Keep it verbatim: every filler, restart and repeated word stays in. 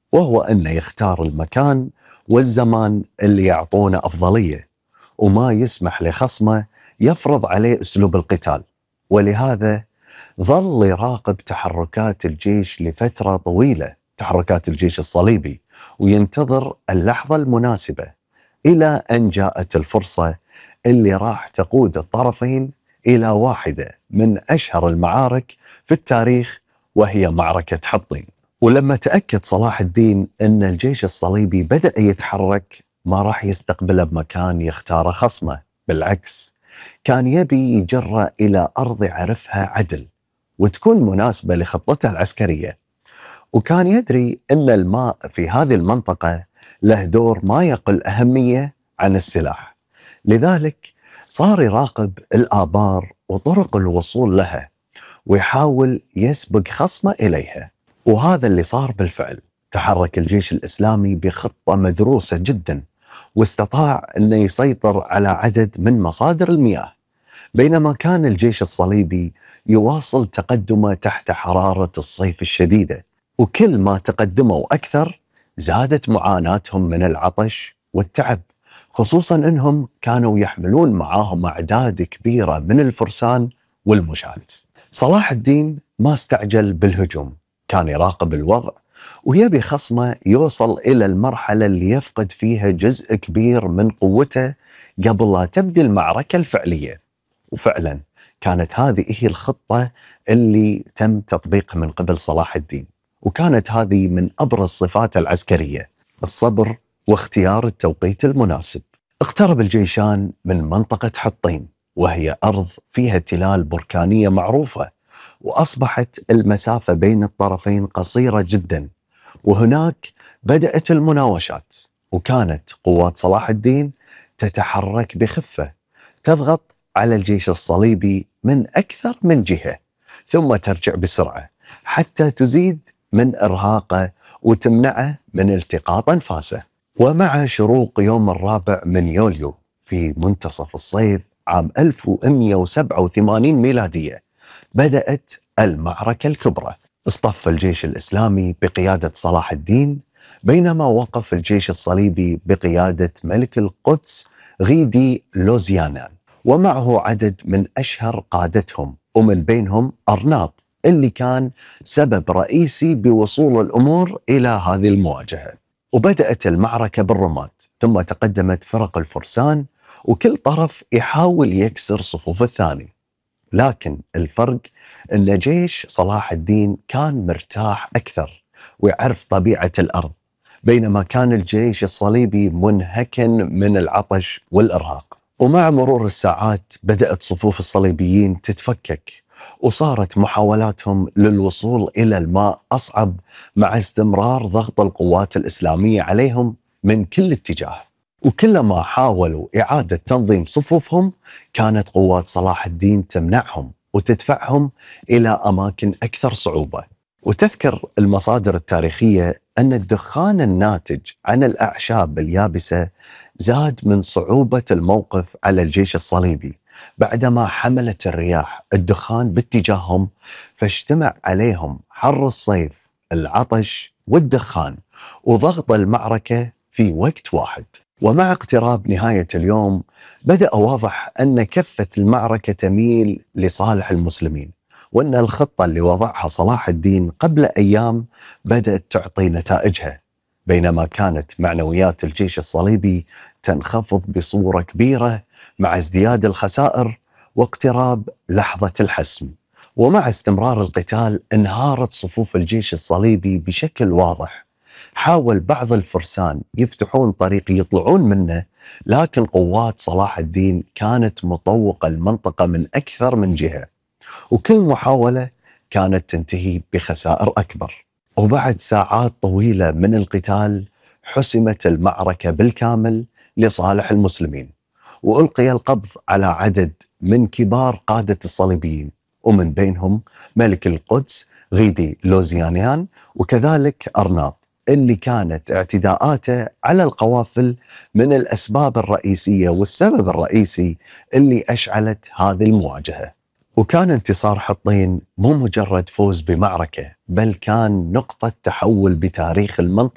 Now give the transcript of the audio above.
وهو أنه يختار المكان والزمان اللي يعطونه أفضلية، وما يسمح لخصمه يفرض عليه أسلوب القتال. ولهذا ظل يراقب تحركات الجيش لفترة طويلة، تحركات الجيش الصليبي، وينتظر اللحظة المناسبة إلى أن جاءت الفرصة اللي راح تقود الطرفين إلى واحدة من أشهر المعارك في التاريخ، وهي معركة حطين. ولما تأكد صلاح الدين أن الجيش الصليبي بدأ يتحرك، ما راح يستقبله بمكان يختاره خصمه، بالعكس كان يبي يجره إلى أرض يعرفها عدل وتكون مناسبة لخطته العسكرية. وكان يدري أن الماء في هذه المنطقة له دور ما يقل أهمية عن السلاح، لذلك صار يراقب الآبار وطرق الوصول لها ويحاول يسبق خصمه إليها. وهذا اللي صار بالفعل. تحرك الجيش الإسلامي بخطة مدروسة جدا، واستطاع أن يسيطر على عدد من مصادر المياه، بينما كان الجيش الصليبي يواصل تقدمه تحت حرارة الصيف الشديدة. وكل ما تقدموا أكثر زادت معاناتهم من العطش والتعب، خصوصا أنهم كانوا يحملون معاهم أعداد كبيرة من الفرسان والمشاة. صلاح الدين ما استعجل بالهجوم، كان يراقب الوضع ويبي خصمه يوصل إلى المرحلة اللي يفقد فيها جزء كبير من قوته قبل لا تبدي المعركة الفعلية. وفعلا كانت هذه هي الخطة اللي تم تطبيقها من قبل صلاح الدين، وكانت هذه من أبرز صفاته العسكرية: الصبر واختيار التوقيت المناسب. اقترب الجيشان من منطقة حطين، وهي أرض فيها تلال بركانية معروفة، وأصبحت المسافة بين الطرفين قصيرة جدا. وهناك بدأت المناوشات، وكانت قوات صلاح الدين تتحرك بخفة، تضغط على الجيش الصليبي من أكثر من جهة، ثم ترجع بسرعة حتى تزيد من إرهاقه وتمنعه من التقاط أنفاسه. ومع شروق يوم الرابع من يوليو في منتصف الصيف عام ألف ومئة وسبعة وثمانين ميلادية بدأت المعركة الكبرى. اصطف الجيش الإسلامي بقيادة صلاح الدين، بينما وقف الجيش الصليبي بقيادة ملك القدس غيدي لوزيانان، ومعه عدد من أشهر قادتهم، ومن بينهم أرناط اللي كان سبب رئيسي بوصول الأمور إلى هذه المواجهة. وبدأت المعركة بالرماد، ثم تقدمت فرق الفرسان، وكل طرف يحاول يكسر صفوف الثاني. لكن الفرق أن جيش صلاح الدين كان مرتاح أكثر ويعرف طبيعة الأرض، بينما كان الجيش الصليبي منهكن من العطش والإرهاق. ومع مرور الساعات بدأت صفوف الصليبيين تتفكك، وصارت محاولاتهم للوصول إلى الماء أصعب مع استمرار ضغط القوات الإسلامية عليهم من كل اتجاه. وكلما حاولوا إعادة تنظيم صفوفهم كانت قوات صلاح الدين تمنعهم وتدفعهم إلى أماكن أكثر صعوبة. وتذكر المصادر التاريخية أن الدخان الناتج عن الأعشاب اليابسة زاد من صعوبة الموقف على الجيش الصليبي، بعدما حملت الرياح الدخان باتجاههم، فاجتمع عليهم حر الصيف، العطش والدخان، وضغط المعركة في وقت واحد. ومع اقتراب نهاية اليوم بدأ واضح أن كفة المعركة تميل لصالح المسلمين، وأن الخطة اللي وضعها صلاح الدين قبل أيام بدأت تعطي نتائجها، بينما كانت معنويات الجيش الصليبي تنخفض بصورة كبيرة مع ازدياد الخسائر واقتراب لحظة الحسم. ومع استمرار القتال انهارت صفوف الجيش الصليبي بشكل واضح. حاول بعض الفرسان يفتحون طريق يطلعون منه، لكن قوات صلاح الدين كانت مطوقة المنطقة من أكثر من جهة، وكل محاولة كانت تنتهي بخسائر أكبر. وبعد ساعات طويلة من القتال حسمت المعركة بالكامل لصالح المسلمين، وألقي القبض على عدد من كبار قادة الصليبيين، ومن بينهم ملك القدس غيدي لوزيانيان، وكذلك أرناط اللي كانت اعتداءاته على القوافل من الأسباب الرئيسية والسبب الرئيسي اللي أشعلت هذه المواجهة. وكان انتصار حطين مو مجرد فوز بمعركة، بل كان نقطة تحول بتاريخ المنطقة